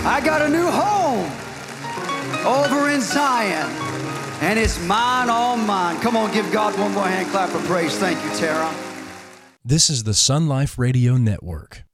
I got a new home over in Zion, and it's mine, all mine. Come on, give God one more hand clap of praise. Thank you, Tara. This is the Sun Life Radio Network.